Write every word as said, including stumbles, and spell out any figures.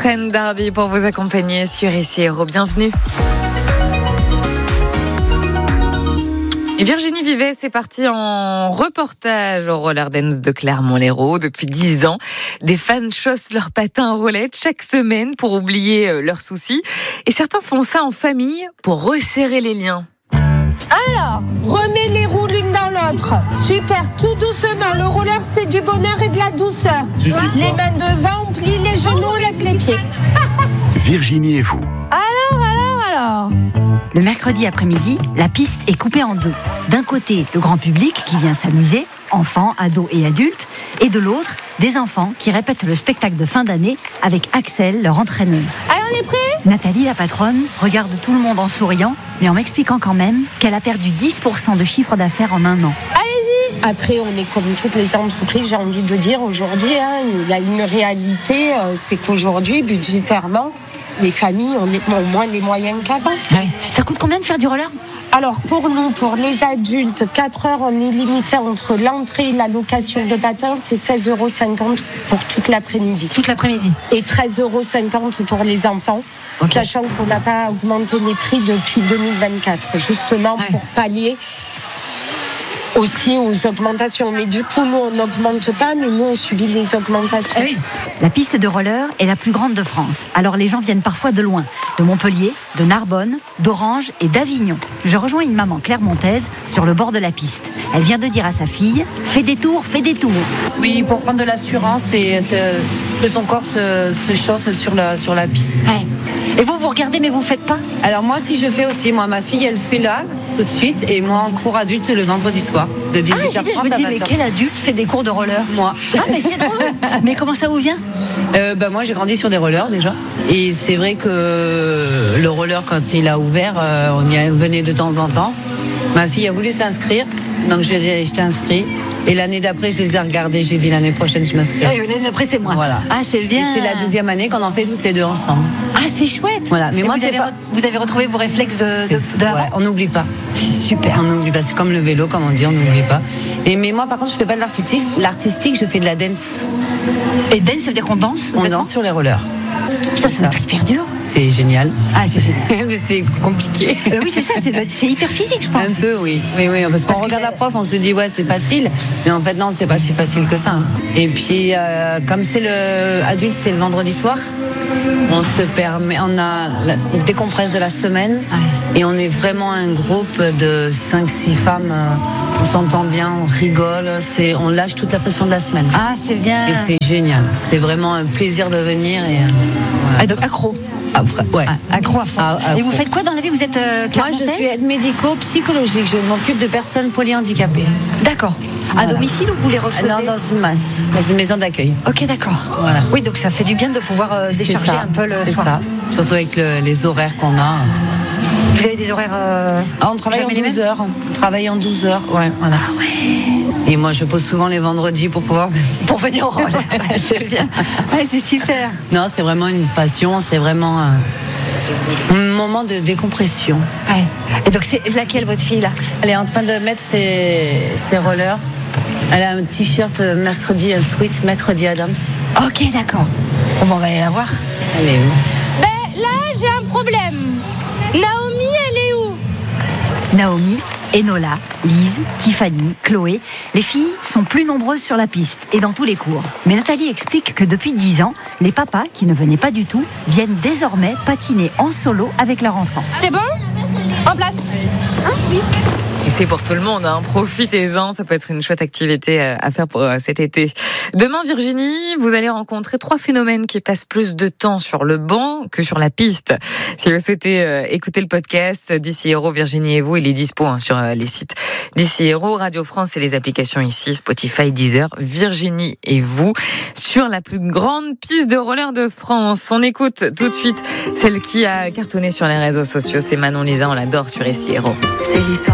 Fren Darby pour vous accompagner sur Ici Héros. Bienvenue. Et Virginie Vivet, c'est parti en reportage au Roller Dance de Clermont-Lérault. Depuis dix ans, des fans chaussent leurs patins à roulettes chaque semaine pour oublier leurs soucis. Et certains font ça en famille pour resserrer les liens. Alors, remets les roues l'une dans l'autre. Super, tout doucement. Le roller, c'est du bonheur et de la douceur. Les mains devant, on plie les genoux, on lève les pieds. Virginie et vous. Alors, alors, alors. Le mercredi après-midi, la piste est coupée en deux. D'un côté, le grand public qui vient s'amuser, enfants, ados et adultes, et de l'autre, des enfants qui répètent le spectacle de fin d'année avec Axel, leur entraîneuse. Allez, on est prêts ? Nathalie, la patronne, regarde tout le monde en souriant, mais en m'expliquant quand même qu'elle a perdu dix pour cent de chiffre d'affaires en un an. Allez-y ! Après, on est comme toutes les entreprises, j'ai envie de dire, aujourd'hui, hein, il y a une réalité, euh, c'est qu'aujourd'hui, budgétairement, les familles ont, les, ont moins les moyens qu'avant. Ouais. Ça coûte combien de faire du roller ? Alors pour nous, pour les adultes, quatre heures, on est limité entre l'entrée et la location de patins, c'est seize euros cinquante pour toute l'après-midi. Toute l'après-midi. Et treize euros cinquante pour les enfants, okay. Sachant qu'on n'a pas augmenté les prix depuis deux mille vingt-quatre, justement ouais. Pour pallier aussi aux augmentations. Mais du coup, nous, on n'augmente pas, mais nous, on subit les augmentations. Ah oui. La piste de roller est la plus grande de France. Alors les gens viennent parfois de loin, de Montpellier, de Narbonne, d'Orange et d'Avignon. Je rejoins une maman clermontaise sur le bord de la piste. Elle vient de dire à sa fille « Fais des tours, fais des tours ». Oui, pour prendre de l'assurance et que son corps se, se chauffe sur la, sur la piste. Ouais. Et vous, vous regardez, mais vous faites pas ? Alors moi, si je fais aussi. Moi, ma fille, elle fait là, tout de suite, et moi, en cours adulte, le vendredi soir, de dix-huit heures trente ah, je me dis, à vingt heures. Mais quel adulte fait des cours de roller ? Moi. Ah, mais c'est drôle. Mais comment ça vous vient ? euh, bah, Moi, j'ai grandi sur des rollers, déjà. Et c'est vrai que le roller, quand il a ouvert, euh, on y venait de temps en temps. Ma fille a voulu s'inscrire, donc je lui ai dit, je t'ai inscrit. Et l'année d'après, je les ai regardés. J'ai dit l'année prochaine, je m'inscris. Ah, l'année d'après, c'est moi. Voilà. Ah, c'est bien. Et c'est la deuxième année qu'on en fait toutes les deux ensemble. Ah, c'est chouette. Voilà. Mais et moi, vous, c'est avez pas... re... vous avez retrouvé vos réflexes de, de, d'avant. Ouais, on n'oublie pas. C'est super. On n'oublie pas. C'est comme le vélo, comme on dit, on n'oublie pas. Et mais moi, par contre, je fais pas de l'artistique. L'artistique, je fais de la dance. Et dance, ça veut dire qu'on danse ? On danse sur les rollers. Ça, c'est hyper dur. C'est génial. Ah, c'est génial. Mais c'est compliqué. Euh, oui, c'est ça. C'est, c'est hyper physique, je pense. Un peu, oui. Oui, oui. Parce qu'on parce regarde que... la prof, on se dit, ouais, c'est facile. Mais en fait, non, c'est pas si facile que ça. Hein. Et puis, euh, comme c'est le adulte, c'est le vendredi soir. On se permet, on a la décompresse de la semaine. Ouais. Et on est vraiment un groupe de cinq six femmes. On s'entend bien, on rigole. C'est, on lâche toute la pression de la semaine. Ah, c'est bien. Et c'est génial. C'est vraiment un plaisir de venir. Et, voilà. Ah, donc accro. Ah, ouais. Ah, accro à fond. Ah, accro. Et vous faites quoi dans la vie ? Vous êtes euh, Moi, je suis aide médico-psychologique. Je m'occupe de personnes polyhandicapées. D'accord. Voilà. À domicile ou vous les recevez ? Non, dans une masse, dans une maison d'accueil. Ok, d'accord. Voilà. Oui, donc ça fait du bien de pouvoir euh, décharger un peu le c'est soir. Ça. Surtout avec le, les horaires qu'on a. Vous avez des horaires euh, ah, On travaille en douze heures. On travaille en douze heures, ouais, voilà. Ah ouais. Et moi, je pose souvent les vendredis pour pouvoir venir. Pour venir au roller. Ouais, c'est bien. Ouais, c'est super. Non, c'est vraiment une passion. C'est vraiment un, un moment de décompression. Ouais. Et donc, c'est laquelle, votre fille, là ? Elle est en train de mettre ses, ses rollers. Elle a un t-shirt mercredi, un sweat mercredi Adams. Ok, d'accord. Bon, on va aller la voir. Elle est où ? Ben, là, j'ai un problème. Naomi, elle est où ? Naomi, Enola, Lise, Tiffany, Chloé. Les filles sont plus nombreuses sur la piste et dans tous les cours. Mais Nathalie explique que depuis dix ans, les papas, qui ne venaient pas du tout, viennent désormais patiner en solo avec leur enfant. C'est bon ? En place. Hein ? Oui. Et c'est pour tout le monde, hein. Profitez-en, ça peut être une chouette activité à faire pour cet été. Demain, Virginie, vous allez rencontrer trois phénomènes qui passent plus de temps sur le banc que sur la piste. Si vous souhaitez euh, écouter le podcast d'Ici Héros, Virginie et vous, il est dispo hein, sur euh, les sites d'Ici Héros, Radio France et les applications ici, Spotify, Deezer, Virginie et vous, sur la plus grande piste de roller de France. On écoute tout de suite celle qui a cartonné sur les réseaux sociaux, c'est Manon Lisa, on l'adore sur Ici Héros. C'est l'histoire